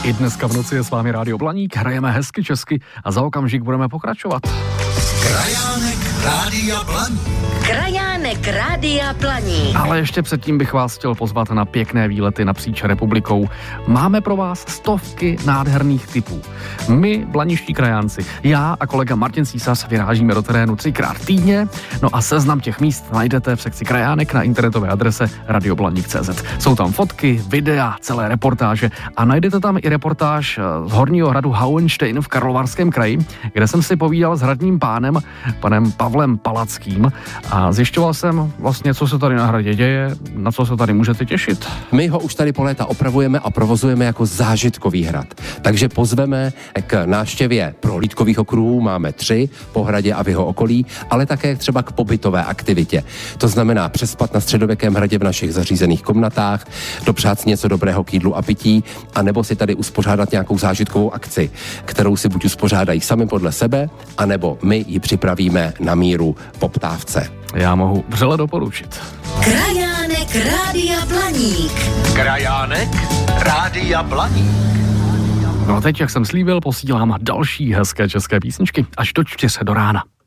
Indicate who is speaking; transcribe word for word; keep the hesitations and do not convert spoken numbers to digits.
Speaker 1: I dneska v noci je s vámi Rádio Blaník, hrajeme hezky česky a za okamžik budeme pokračovat.
Speaker 2: Krajánek Rádia Blaník.
Speaker 3: Krajánek Rádia Blaník.
Speaker 1: Ale ještě předtím bych vás chtěl pozvat na pěkné výlety napříč republikou. Máme pro vás stovky nádherných typů. My, blaniští krajánci, já a kolega Martin Císař vyrážíme do terénu třikrát týdně, no a seznam těch míst najdete v sekci Krajánek na internetové adrese radioblaník tečka cé zet. Jsou tam fotky, videa, celé reportáže a najdete tam i reportáž z horního hradu Hauenstein v Karlovarském kraji, kde jsem si povídal s hradním pánem, panem Pavlem Palackým, a zjišťoval jsem vlastně, co se tady na hradě děje, na co se tady můžete těšit.
Speaker 4: My ho už tady po léta opravujeme a provozujeme jako zážitkový hrad. Takže pozveme k návštěvě prohlídkových okruhů, máme tři po hradě a v jeho okolí, ale také třeba k pobytové aktivitě. To znamená přespat na středověkém hradě v našich zařízených komnatách, dopřát si něco dobrého k jídlu a pití, a nebo si tady uspořádat nějakou zážitkovou akci, kterou si buď uspořádají sami podle sebe, anebo my ji připravíme na míru poptávce.
Speaker 1: Já mohu vřele doporučit.
Speaker 3: Krajánek Rádia Blaník.
Speaker 2: Krajánek Rádia Blaník.
Speaker 1: No a teď, jak jsem slíbil, posílám další hezké české písničky až do čtyř do rána.